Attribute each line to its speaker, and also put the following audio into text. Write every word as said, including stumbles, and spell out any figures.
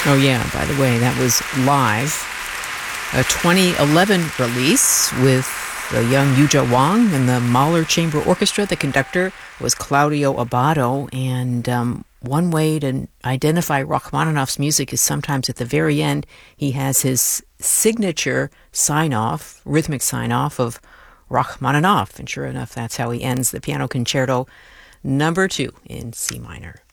Speaker 1: Oh, yeah, by the way, that was live. A twenty eleven release with the young Yuja Wang and the Mahler Chamber Orchestra. The conductor was Claudio Abbado, and um, one way to identify Rachmaninoff's music is sometimes at the very end, he has his signature sign-off, rhythmic sign-off of Rachmaninoff, and sure enough, that's how he ends the piano concerto number two in C minor.